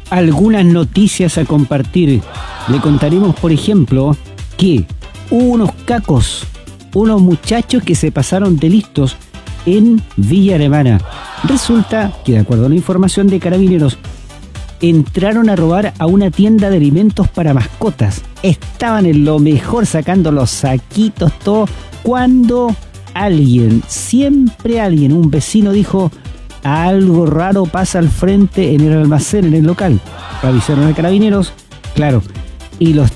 algunas noticias a compartir. Le contaremos, por ejemplo, que hubo unos cacos, unos muchachos que se pasaron de listos en Villa Alemana. Resulta que, de acuerdo a la información de Carabineros, entraron a robar a una tienda de alimentos para mascotas. Estaban en lo mejor sacando los saquitos, todo, cuando siempre alguien, un vecino dijo: algo raro pasa al frente en el almacén, en el local. Avisaron a Carabineros, claro, y los